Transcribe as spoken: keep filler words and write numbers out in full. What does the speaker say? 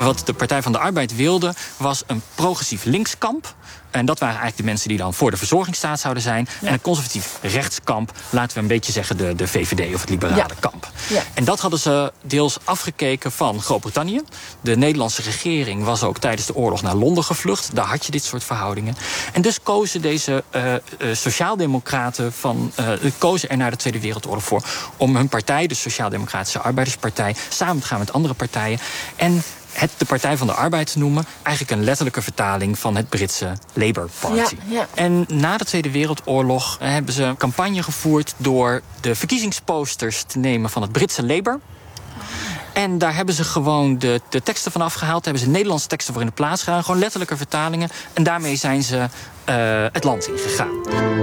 wat de Partij van de Arbeid wilde, was een progressief linkskamp. En dat waren eigenlijk de mensen die dan voor de verzorgingsstaat zouden zijn. Ja. En een conservatief rechtskamp, laten we een beetje zeggen de, de V V D of het liberale ja. kamp. Ja. En dat hadden ze deels afgekeken van Groot-Brittannië. De Nederlandse regering was ook tijdens de oorlog naar Londen gevlucht. Daar had je dit soort verhoudingen. En dus kozen deze uh, uh, sociaaldemocraten van, uh, kozen er na de Tweede Wereldoorlog voor om hun partij, de Sociaal-Democratische Arbeiderspartij, samen te gaan met andere partijen. En het de Partij van de Arbeid te noemen, eigenlijk een letterlijke vertaling van het Britse Labour Party. Ja, ja. En na de Tweede Wereldoorlog hebben ze een campagne gevoerd door de verkiezingsposters te nemen van het Britse Labour. En daar hebben ze gewoon de, de teksten van afgehaald. Daar hebben ze Nederlandse teksten voor in de plaats gedaan. Gewoon letterlijke vertalingen. En daarmee zijn ze uh, het land ingegaan.